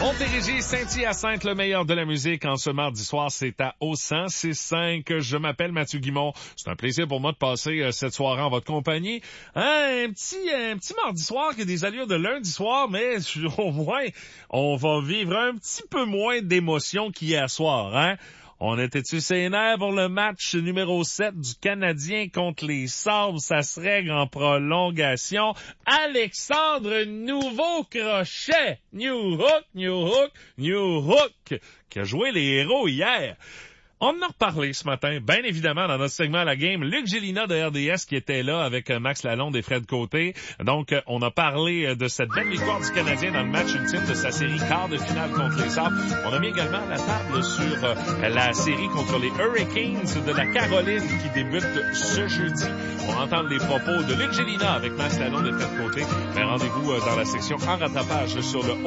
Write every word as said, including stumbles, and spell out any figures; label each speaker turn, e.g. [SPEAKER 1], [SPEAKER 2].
[SPEAKER 1] Montérégie, Saint-Hyacinthe, le meilleur de la musique en ce mardi soir, c'est à au cent six cinq. Je m'appelle Mathieu Guimond. C'est un plaisir pour moi de passer euh, cette soirée en votre compagnie. Hein, un petit un petit mardi soir qui a des allures de lundi soir, mais au moins, on va vivre un petit peu moins d'émotions qu'hier soir, hein? On était-tu sénère pour le match numéro sept du Canadien contre les Sabres? Ça se règle en prolongation. Alexandre Nouveau-Crochet, New Hook, New Hook, New Hook, qui a joué les héros hier. On en a reparlé ce matin, bien évidemment, dans notre segment à la game. Luc Gélina de R D S qui était là avec Max Lalonde et Fred Côté. Donc, on a parlé de cette belle victoire du Canadien dans le match ultime de sa série quart de finale contre les Sabres. On a mis également la table sur la série contre les Hurricanes de la Caroline qui débute ce jeudi. On va entendre les propos de Luc Gélina avec Max Lalonde et Fred Côté. Mais rendez-vous dans la section en rattrapage sur le